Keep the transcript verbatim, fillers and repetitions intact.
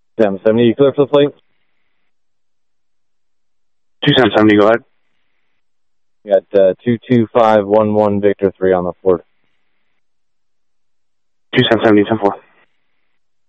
seven seventy, you clear for the plate? two seven seventy, go ahead. You got uh, two two five one one Victor three on the Ford. two seven seventy, ten four.